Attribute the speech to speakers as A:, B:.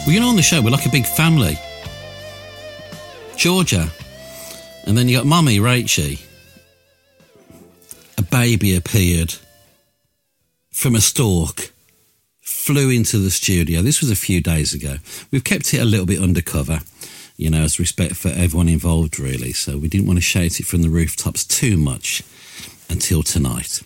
A: You know, on the show, we're like a big family. Georgia. And then you got Mummy, Rachie. A baby appeared from a stalk, flew into the studio. This was a few days ago. We've kept it a little bit undercover, you know, as respect for everyone involved, really. So we didn't want to shout it from the rooftops too much until tonight.